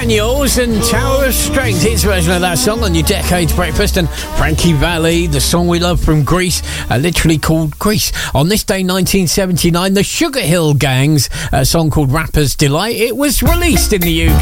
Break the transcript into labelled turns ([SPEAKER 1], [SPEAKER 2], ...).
[SPEAKER 1] Daniels and Tower of Strength, his version of that song on your Decades Breakfast. And Frankie Valli, the song we love from Greece, literally called Greece. On this day 1979, the Sugar Hill Gang's song called Rapper's Delight, it was released in the UK.